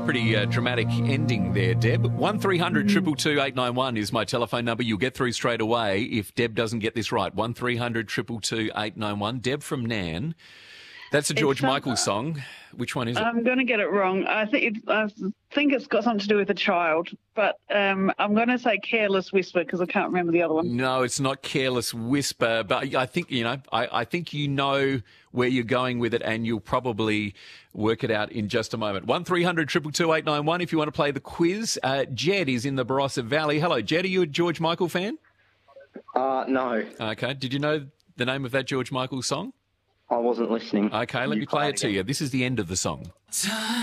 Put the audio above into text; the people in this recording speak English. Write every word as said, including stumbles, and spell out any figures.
Pretty uh, dramatic ending there, Deb. one three hundred two two two eight nine one is my telephone number. You'll get through straight away if Deb doesn't get this right. one three hundred two two two eight nine one. Deb from Nan. That's a George It's, um, Michael song. Which one is it? I'm going to get it wrong. I think it, I think it's got something to do with a child, but um, I'm going to say Careless Whisper because I can't remember the other one. No, it's not Careless Whisper, but I think, you know, I, I think you know where you're going with it and you'll probably work it out in just a moment. one three hundred two two two eight nine one if you want to play the quiz. Uh, Jed is in the Barossa Valley. Hello, Jed. Are you a George Michael fan? Uh, no, Okay. Did you know the name of that George Michael song? I wasn't listening. Okay, let You me play play it to again. you. This is the end of the song.